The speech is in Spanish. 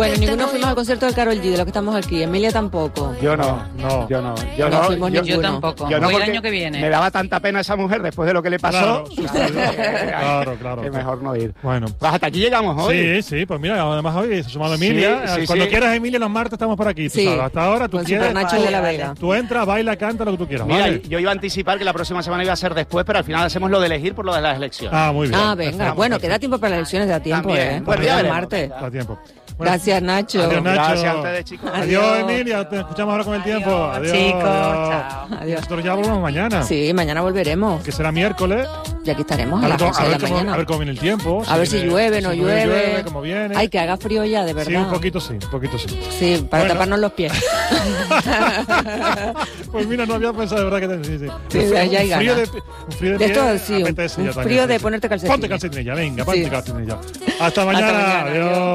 Bueno, ninguno fuimos al concierto de Karol G, de los que estamos aquí. Emilia tampoco. Yo no. Yo tampoco. Yo no, voy el porque año que viene. me daba tanta pena esa mujer después de lo que le pasó. Claro. Que mejor no ir. Bueno. Pues hasta aquí llegamos hoy. Sí, pues mira, además hoy se ha sumado Emilia. Sí, Cuando sí. quieras, Emilia, los martes estamos por aquí. Sí. Sabes, hasta ahora tú Con quieres. Super Nacho de la Vega. Tú entras, baila, canta lo que tú quieras. Mira, ¿vale? yo iba a anticipar que la próxima semana iba a ser después, pero al final hacemos lo de elegir por lo de las elecciones. Ah, muy bien. Ah, venga. Perfecto. Bueno, queda tiempo para las elecciones, da tiempo, También. Bueno, Porque ya es veremos. martes. Da tiempo. Bueno, Gracias, Nacho. Adiós, Nacho. Gracias a ustedes, chicos. Adiós, Emilia. Te escuchamos ahora con el tiempo. Adiós. Chicos, Adiós. chao. Adiós. Nosotros ya volvemos mañana. Sí, mañana volveremos. Que será miércoles. Y aquí estaremos a A las ver, 11 de la mañana. a ver cómo viene el tiempo. A ver si llueve, no llueve. Cómo viene. Ay, que haga frío ya, de verdad. Sí, un poquito sí. Sí, para Bueno. taparnos los pies. Pues mira, no había pensado de verdad que sí. Sí, ya hay ganas. Un frío de De pie esto, sí, apetece un ya también, frío sí, de sí. ponerte calcetines. Ponte calcetinilla, venga, ponte Sí. calcetinilla. Hasta mañana. mañana, Adiós.